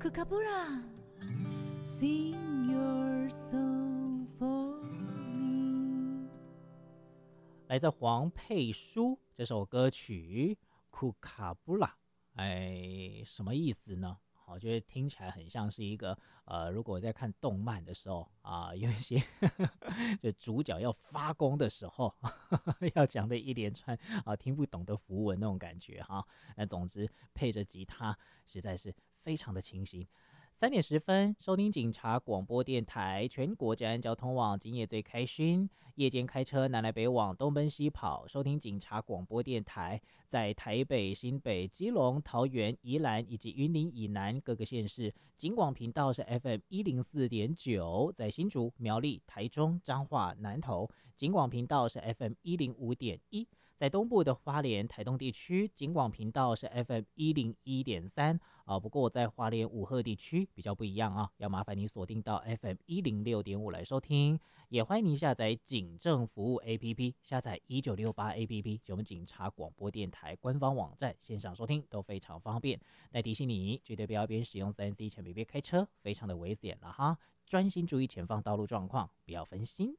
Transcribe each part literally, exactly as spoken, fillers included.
Kookaburra, sing your song for me。 来自黄佩书这首歌曲《库卡布拉》，哎，什么意思呢？我觉得听起来很像是一个呃，如果在看动漫的时候啊，有一些这主角要发功的时候要讲的一连串啊听不懂的符文那种感觉哈。那总之配着吉他，实在是非常的清新。三点十分，收听警察广播电台，全国治安交通网，今夜最开心。夜间开车南来北往，东奔西跑，收听警察广播电台，在台北、新北、基隆、桃园、宜兰以及云林以南各个县市，警广频道是 F M 一零四点九，在新竹、苗栗、台中、彰化、南投，警广频道是 F M 一零五点一。在东部的花莲、台东地区，警广频道是 F M 一零一点三啊。不过在花莲五鹤地区比较不一样啊，要麻烦你锁定到 F M 一零六点五来收听。也欢迎您下载警政服务 A P P， 下载一九六八 A P P， 就我们警察广播电台官方网站，线上收听都非常方便。再提醒你，绝对不要边使用 三 C 产品边开车，非常的危险了哈。专心注意前方道路状况，不要分心。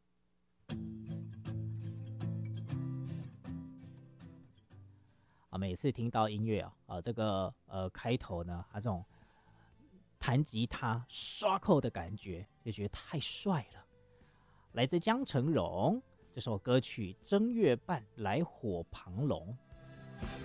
啊，每次听到音乐啊，啊这个呃开头呢，啊这种弹吉他刷扣的感觉，就觉得太帅了。来自江成荣这首歌曲《正月半来火庞龙》。